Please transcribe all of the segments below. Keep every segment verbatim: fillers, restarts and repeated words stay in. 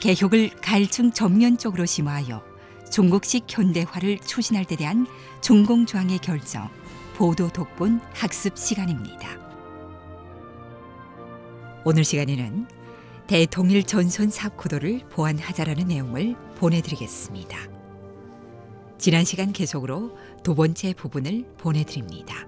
개혁을 가일층 전면적으로 심화하여 중국식 현대화를 추진할 때 대한 중공조항의 결정, 보도 독본 학습 시간입니다. 오늘 시간에는 대통일 전선 사업 구도를 보완하자라는 내용을 보내드리겠습니다. 지난 시간 계속으로 두 번째 부분을 보내드립니다.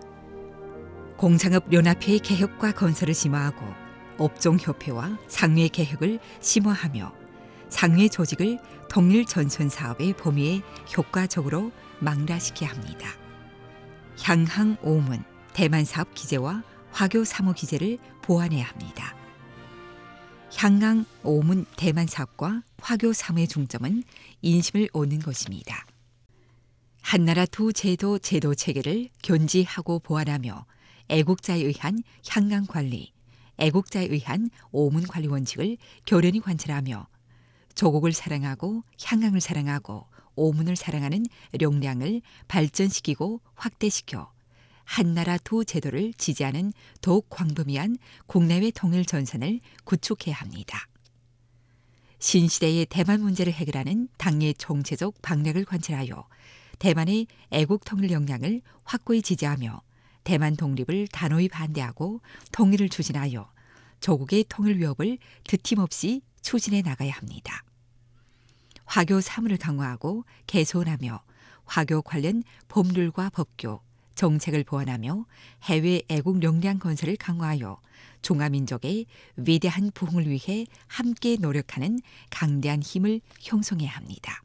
공상업 연합회의 개혁과 건설을 심화하고 업종협회와 상회 개혁을 심화하며 상회 조직을 통일 전선 사업의 범위에 효과적으로 망라시켜야 합니다. 향항 오문 대만 사업 기재와 화교 삼 호 기재를 보완해야 합니다. 향항 오문 대만 사업과 화교 삼 호의 중점은 인심을 얻는 것입니다. 한나라 두 제도 제도 체계를 견지하고 보완하며 애국자에 의한 향강 관리, 애국자에 의한 오문 관리 원칙을 교련히 관철하며 조국을 사랑하고 향강을 사랑하고 오문을 사랑하는 역량을 발전시키고 확대시켜 한나라 두 제도를 지지하는 더욱 광범위한 국내외 통일 전선을 구축해야 합니다. 신시대의 대만 문제를 해결하는 당의 정체적 방략을 관철하여 대만의 애국 통일 역량을 확고히 지지하며 대만 독립을 단호히 반대하고 통일을 추진하여 조국의 통일 위협을 드팀없이 추진해 나가야 합니다. 화교 삼 호를 강화하고 개선하며 화교 관련 법률과 법규, 정책을 보완하며 해외 애국 역량 건설을 강화하여 중화민족의 위대한 부흥을 위해 함께 노력하는 강대한 힘을 형성해야 합니다.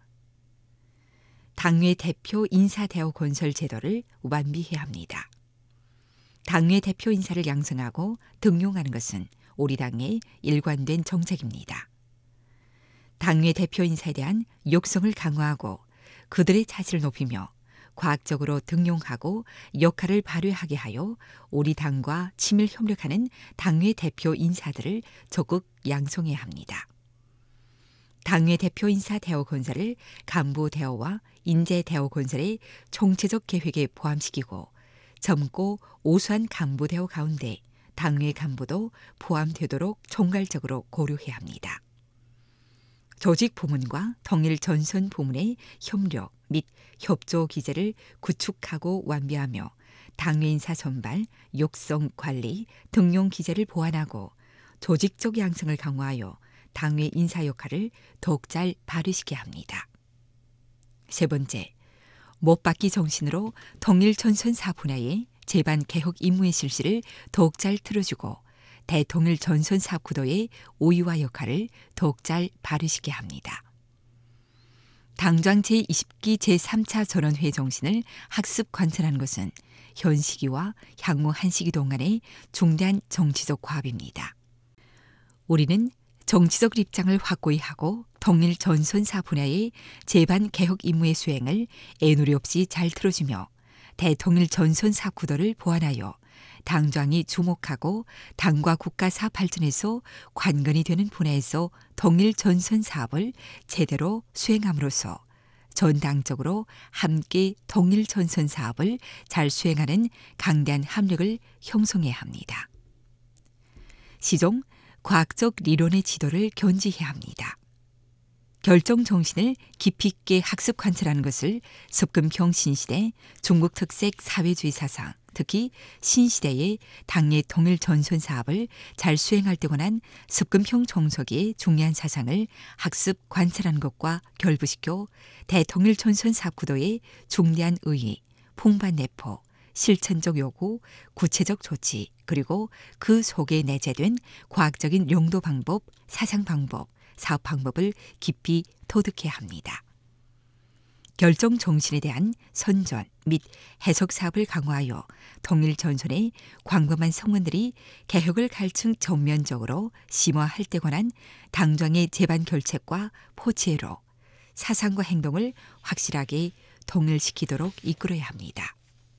당외 대표 인사 대우 건설 제도를 완비해야 합니다. 당외 대표 인사를 양성하고 등용하는 것은 우리 당의 일관된 정책입니다. 당외 대표 인사에 대한 육성을 강화하고 그들의 자질을 높이며 과학적으로 등용하고 역할을 발휘하게 하여 우리 당과 친밀 협력하는 당외 대표 인사들을 적극 양성해야 합니다. 당외 대표 인사 대우 건설을 간부 대우와 인재 대우 건설의 총체적 계획에 포함시키고 젊고 우수한 간부 대우 가운데 당외 간부도 포함되도록 총괄적으로 고려해야 합니다. 조직 부문과 통일 전선 부문의 협력 및 협조 기제를 구축하고 완비하며 당외 인사 선발, 육성 관리, 등용 기제를 보완하고 조직적 양성을 강화하여 당외 인사 역할을 더욱 잘 발휘시켜야 합니다. 세 번째, 못받기 정신으로 통일 전선 사업 분야의 제반 개혁 임무의 실시를 더욱 잘 틀어주고 대통일 전선 사업 구도의 우위와 역할을 더욱 잘 발휘시켜야 합니다. 당장 제이십 기 제삼 차 전원회 정신을 학습 관찰하는 것은 현 시기와 향후 한 시기 동안의 중대한 정치적 과업입니다. 우리는 정치적 입장을 확고히 하고 통일 전선 사업 분야의 제반 개혁 임무의 수행을 애누리 없이 잘 틀어주며 대통일 전선 사업 구도를 보완하여 당장이 주목하고 당과 국가 사업 발전에서 관건이 되는 분야에서 통일 전선 사업을 제대로 수행함으로써 전당적으로 함께 통일 전선 사업을 잘 수행하는 강대한 합력을 형성해야 합니다. 시종 과학적 리론의 지도를 견지해야 합니다. 결정 정신을 깊이 있게 학습 관찰하는 것을 습금형 신시대 중국 특색 사회주의 사상, 특히 신시대의 당의 통일 전선 사업을 잘 수행할 때 권한 습금형 정석의 중요한 사상을 학습 관찰하는 것과 결부시켜 대통일 전선 사업 구도의 중대한 의의, 풍부한 내포, 실천적 요구, 구체적 조치, 그리고 그 속에 내재된 과학적인 용도 방법, 사상 방법, 사업 방법을 깊이 터득해야 합니다. 결정 정신에 대한 선전 및 해석 사업을 강화하여 통일 전선의 광범한 성문들이 개혁을 갈증 전면적으로 심화할 때 관한 당정의 제반 결책과 포체로 사상과 행동을 확실하게 통일시키도록 이끌어야 합니다.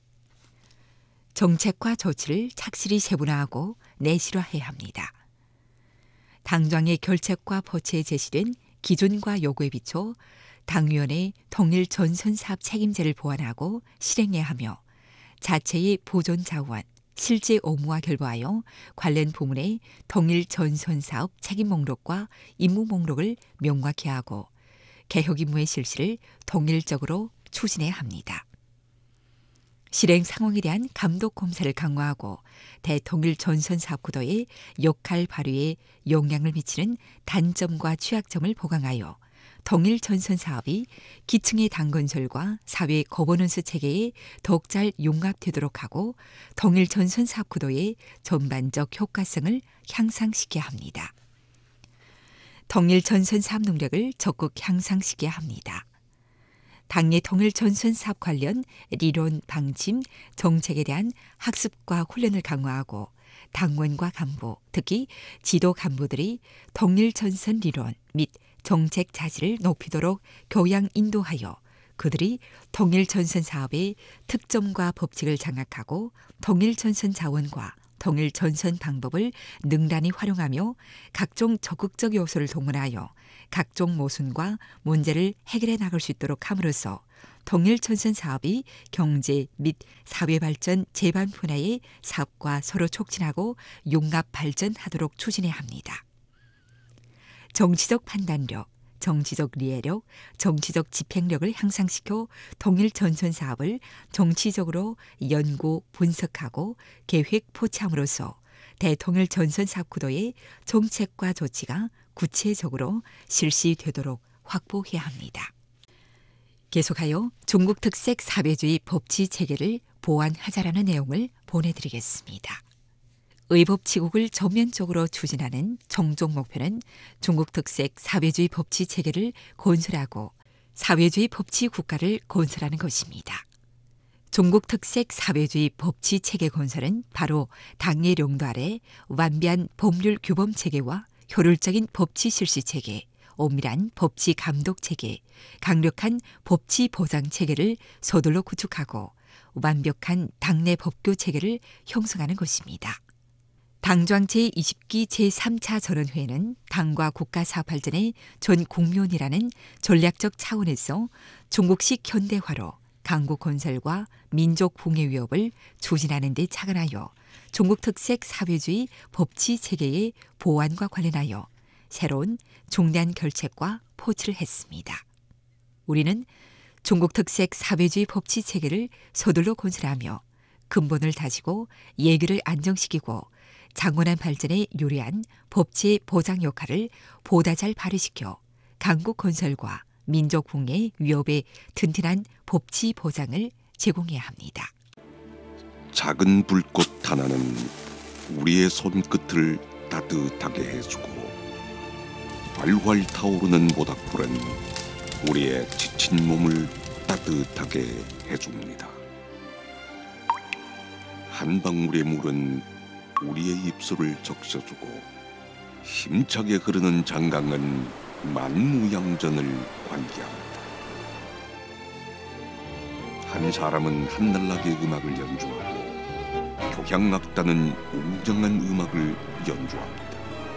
정책과 조치를 착실히 세분화하고 내실화해야 합니다. 당정의 결책과 포체에 제시된 기준과 요구에 비춰 당위원회 통일 전선 사업 책임제를 보완하고 실행해야 하며 자체의 보존 자원, 실제 업무와 결부하여 관련 부문의 통일 전선 사업 책임 목록과 임무 목록을 명확히 하고 개혁 임무의 실시를 통일적으로 추진해야 합니다. 실행 상황에 대한 감독 검사를 강화하고 대통일 전선 사업 구도의 역할 발휘에 영향을 미치는 단점과 취약점을 보강하여 통일 전선 사업이 기층의 당 건설과 사회 거버넌스 체계에 더욱 잘 융합되도록 하고 통일 전선 사업 구도의 전반적 효과성을 향상시켜야 합니다. 통일 전선 사업 능력을 적극 향상시켜야 합니다. 당내 통일 전선 사업 관련 리론, 방침, 정책에 대한 학습과 훈련을 강화하고 당원과 간부, 특히 지도 간부들이 통일 전선 리론 및 정책 자질을 높이도록 교양 인도하여 그들이 통일 전선 사업의 특점과 법칙을 장악하고 통일 전선 자원과 통일 전선 방법을 능란히 활용하며 각종 적극적 요소를 동원하여 각종 모순과 문제를 해결해 나갈 수 있도록 함으로써 통일 전선 사업이 경제 및 사회 발전 제반 분야의 사업과 서로 촉진하고 융합 발전하도록 추진해야 합니다. 정치적 판단력, 정치적 리해력, 정치적 집행력을 향상시켜 통일 전선 사업을 정치적으로 연구, 분석하고 계획 포착함으로써 대통일 전선 사업 구도의 정책과 조치가 구체적으로 실시되도록 확보해야 합니다. 계속하여 중국 특색 사회주의 법치 체계를 보완하자라는 내용을 보내드리겠습니다. 의법치국을 전면적으로 추진하는 종종 목표는 중국 특색 사회주의 법치 체계를 건설하고 사회주의 법치 국가를 건설하는 것입니다. 중국 특색 사회주의 법치 체계 건설은 바로 당의 용도 아래 완비한 법률 규범 체계와 효율적인 법치 실시 체계, 엄밀한 법치 감독 체계, 강력한 법치 보장 체계를 서둘러 구축하고 완벽한 당내 법규 체계를 형성하는 것입니다. 당정 제이십 기 제삼 차 전원회의는 당과 국가 사업 발전의 전 국면이라는 전략적 차원에서 중국식 현대화로 강국 건설과 민족 붕괴 위협을 추진하는 데 착안하여 중국 특색 사회주의 법치 체계의 보완과 관련하여 새로운 중대한 결책과 포출을 했습니다. 우리는 중국 특색 사회주의 법치 체계를 서둘러 건설하며 근본을 다지고 예규를 안정시키고 장원한 발전에 유리한 법치 보장 역할을 보다 잘 발휘시켜 강국 건설과 민족 붕괴 위협에 튼튼한 법치 보장을 제공해야 합니다. 작은 불꽃 하나는 우리의 손끝을 따뜻하게 해주고 활활 타오르는 모닥불은 우리의 지친 몸을 따뜻하게 해줍니다. 한 방울의 물은 우리의 입술을 적셔주고 힘차게 흐르는 장강은 만무양전을 환기합니다. 한 사람은 한날나게 음악을 연주하고 교향악단은 웅장한 음악을 연주합니다.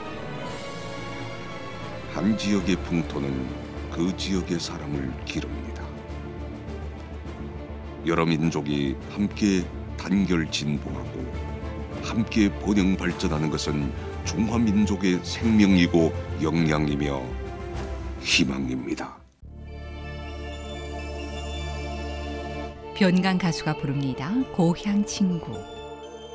한 지역의 풍토는 그 지역의 사람을 기릅니다. 여러 민족이 함께 단결 진보하고 함께 번영 발전하는 것은 중화민족의 생명이고 역량이며 희망입니다. 변강 가수가 부릅니다. 고향 친구.